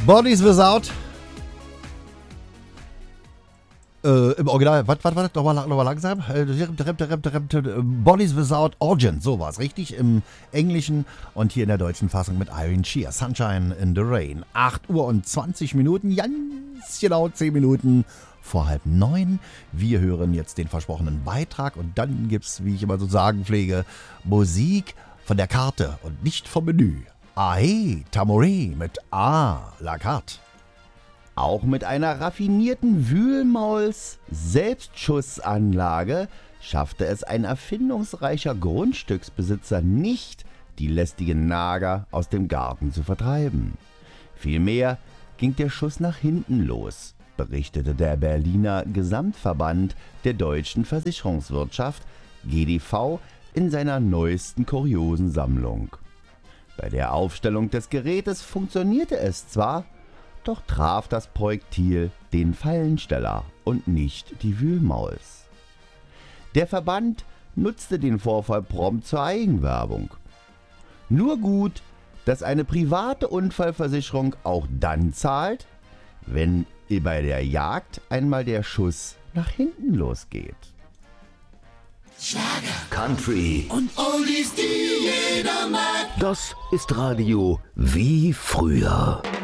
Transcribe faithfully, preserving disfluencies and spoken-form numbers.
Bodies Without. Äh, Im Original, was, was, was, nochmal, nochmal langsam. Äh, Bodies Without Origin, so war es richtig im Englischen und hier in der deutschen Fassung mit Irene Shear. Sunshine in the Rain. acht Uhr und zwanzig Minuten, ganz genau zehn Minuten vor halb neun. Wir hören jetzt den versprochenen Beitrag und dann gibt's, wie ich immer so sagen pflege, Musik von der Karte und nicht vom Menü. Ahe, Tamoré mit A, la carte. Auch mit einer raffinierten Wühlmauls-Selbstschussanlage schaffte es ein erfindungsreicher Grundstücksbesitzer nicht, die lästigen Nager aus dem Garten zu vertreiben. Vielmehr ging der Schuss nach hinten los, berichtete der Berliner Gesamtverband der deutschen Versicherungswirtschaft, G D V, in seiner neuesten kuriosen Sammlung. Bei der Aufstellung des Gerätes funktionierte es zwar, doch traf das Projektil den Fallensteller und nicht die Wühlmaus. Der Verband nutzte den Vorfall prompt zur Eigenwerbung. Nur gut, dass eine private Unfallversicherung auch dann zahlt, wenn bei der Jagd einmal der Schuss nach hinten losgeht. Schlager, Country und Oldies, die jeder mag. Das ist Radio wie früher.